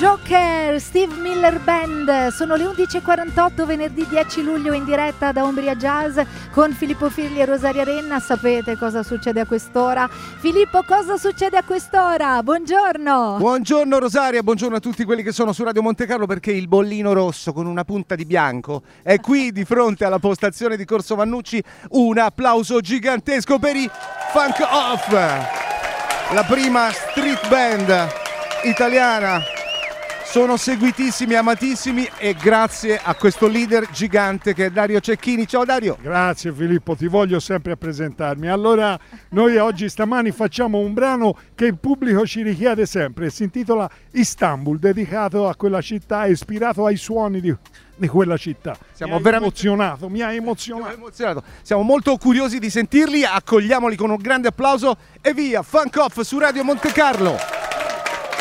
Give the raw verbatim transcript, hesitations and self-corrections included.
Joker, Steve Miller Band. Sono le undici e quarantotto, venerdì dieci luglio, in diretta da Umbria Jazz con Filippo Figli e Rosaria Renna. Sapete cosa succede a quest'ora? Filippo, cosa succede a quest'ora? Buongiorno. Buongiorno Rosaria, buongiorno a tutti quelli che sono su Radio Montecarlo, perché il bollino rosso con una punta di bianco è qui di fronte alla postazione di Corso Vannucci. Un applauso gigantesco per i Funk Off, la prima street band italiana. Sono seguitissimi, amatissimi, e grazie a questo leader gigante che è Dario Cecchini. Ciao Dario. Grazie Filippo, ti voglio sempre a presentarmi. Allora, noi oggi stamani facciamo un brano che il pubblico ci richiede sempre, si intitola Istanbul, dedicato a quella città, ispirato ai suoni di, di quella città. Siamo mi veramente emozionato, mi ha emozionato. emozionato. Siamo molto curiosi di sentirli, accogliamoli con un grande applauso e via, Funk Off su Radio Montecarlo.